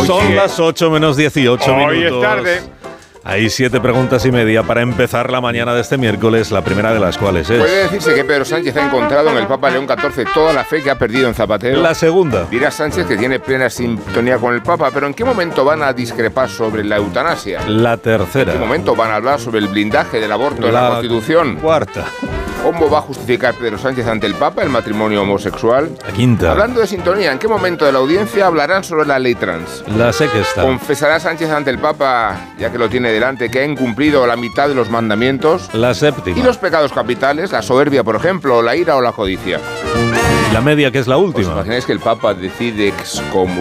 Son las 8 menos 18 minutos. Hoy es tarde. Hay 7 preguntas y media para empezar la mañana de este miércoles, la primera de las cuales es... ¿Puede decirse que Pedro Sánchez ha encontrado en el Papa León XIV toda la fe que ha perdido en Zapatero? La segunda. Dirá Sánchez que tiene plena sintonía con el Papa, pero ¿en qué momento van a discrepar sobre la eutanasia? La tercera. ¿En qué momento van a hablar sobre el blindaje del aborto en la Constitución? Cuarta. ¿Cómo va a justificar Pedro Sánchez ante el Papa el matrimonio homosexual? La quinta. Hablando de sintonía, ¿en qué momento de la audiencia hablarán sobre la ley trans? La sexta. ¿Confesará Sánchez ante el Papa, ya que lo tiene delante, que ha incumplido la mitad de los mandamientos? La séptima. ¿Y los pecados capitales? La soberbia, por ejemplo, la ira o la codicia. La media, que es la última. ¿Os imagináis que el Papa decide excomulgar